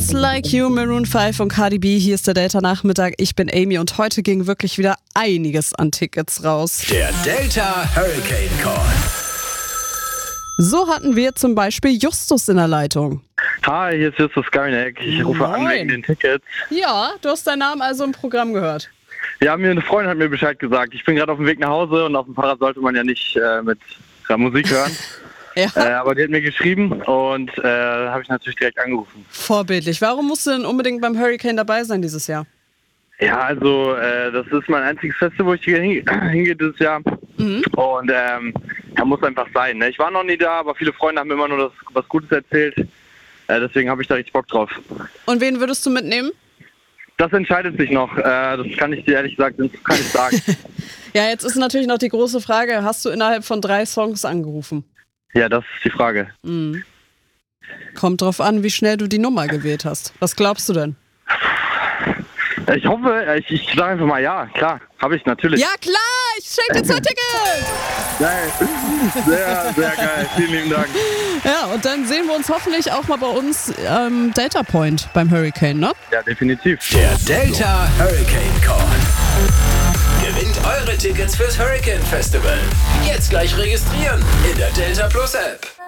Just Like You, Maroon 5 und Cardi B. Hier ist der Delta-Nachmittag. Ich bin Amy und heute ging wirklich wieder einiges an Tickets raus. Der Delta Hurricane Call. So hatten wir zum Beispiel Justus in der Leitung. Hi, hier ist Justus Garnick. Ich rufe an wegen den Tickets. Ja, du hast deinen Namen also im Programm gehört. Ja, eine Freundin hat mir Bescheid gesagt. Ich bin gerade auf dem Weg nach Hause und auf dem Fahrrad sollte man ja nicht mit Musik hören. Ja. Aber die hat mir geschrieben und habe ich natürlich direkt angerufen. Vorbildlich. Warum musst du denn unbedingt beim Hurricane dabei sein dieses Jahr? Ja, also das ist mein einziges Festival, wo ich hingehe dieses Jahr. Und da muss einfach sein. Ne? Ich war noch nie da, aber viele Freunde haben mir immer nur was Gutes erzählt. Deswegen habe ich da richtig Bock drauf. Und wen würdest du mitnehmen? Das entscheidet sich noch. Das kann ich dir ehrlich gesagt kann ich sagen. Ja, jetzt ist natürlich noch die große Frage, hast du innerhalb von 3 Songs angerufen? Ja, das ist die Frage. Kommt drauf an, wie schnell du die Nummer gewählt hast. Was glaubst du denn? Ich hoffe, ich sage einfach mal ja, klar, habe ich natürlich. Ja klar, ich schenke dir 2 Tickets! Geil. Sehr, sehr geil. Vielen lieben Dank. Ja, und dann sehen wir uns hoffentlich auch mal bei uns Delta Point beim Hurricane, ne? Ja, definitiv. Der Delta Hurricane Call. Gewinnt eure Tickets fürs Hurricane Festival. Jetzt gleich registrieren in der Delta Plus App.